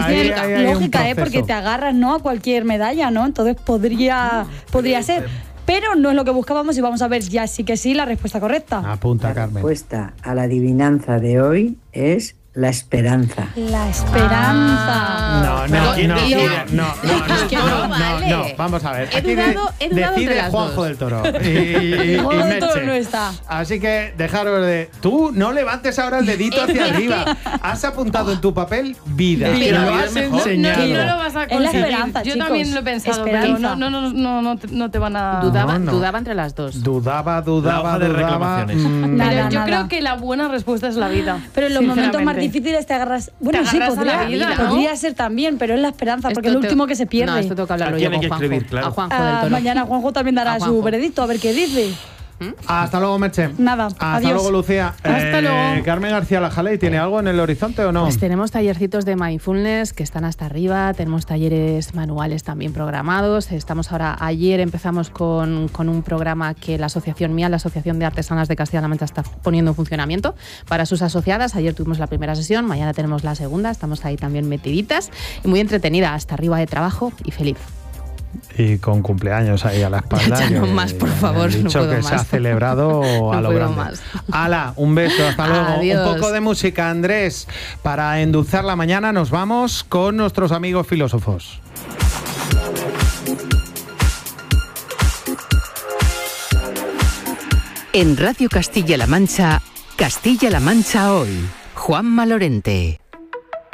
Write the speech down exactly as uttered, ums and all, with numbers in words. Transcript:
ahí, tiene ahí, ahí lógica, ¿eh? Porque te agarras, ¿no?, a cualquier medalla, ¿no? Entonces podría, podría ser. Pero no es lo que buscábamos y vamos a ver ya sí que sí la respuesta correcta. Apunta, Carmen. La respuesta a la adivinanza de hoy es la esperanza. La esperanza. No, no, no, no, no, no, Es que no no, no, vale. no, vamos a ver. He Aquí dudado- he dudado decide entre las Juanjo dos. del Toro y, y, y Juanjo del Toro Merche. no está. Así que dejaros de... Tú no levantes ahora el dedito hacia arriba. Has apuntado en tu papel vida. Pero y lo vida has mejor. enseñado. No, no lo vas a Es la conseguir. esperanza, Yo chicos. también lo he pensado, Esperanza. pero no, no, no, no, no, te, no te van a... Dudaba, No, no. dudaba entre las dos. Dudaba, La dudaba, hoja de dudaba. reclamaciones. mm, Nada, Pero yo nada. creo que la buena respuesta es la vida. Pero en los momentos más sinceramente. difíciles te agarras... Bueno, Te sí, agarras a la podría, vida, ¿no? podría ser también, pero es la esperanza, porque es Esto lo te- último que se pierde. No, esto tengo que hablarlo ¿A yo quién hay con que Juanjo. escribir? Claro. A Juanjo Ah, del Toro. mañana Juanjo también dará A su Juanjo. veredicto, a ver qué dice. Hasta luego, Merche. Nada, Hasta adiós. luego, Lucía. Hasta luego. Carmen García Lajaley, ¿tiene algo en el horizonte o no? Pues tenemos tallercitos de mindfulness que están hasta arriba, tenemos talleres manuales también programados. Estamos ahora, ayer empezamos con, con un programa que la asociación mía, la Asociación de Artesanas de Castilla-La Mancha, está poniendo en funcionamiento para sus asociadas. Ayer tuvimos la primera sesión, mañana tenemos la segunda, estamos ahí también metiditas y muy entretenida, hasta arriba de trabajo y feliz. Y con cumpleaños ahí a la espalda. Ya no que más, por favor, he no dicho puedo que más. se ha celebrado a No lo puedo grande. más. Ala, un beso, hasta luego. Adiós. Un poco de música, Andrés. Para endulzar la mañana nos vamos con nuestros amigos filósofos. En Radio Castilla-La Mancha, Castilla-La Mancha Hoy, Juanma Lorente.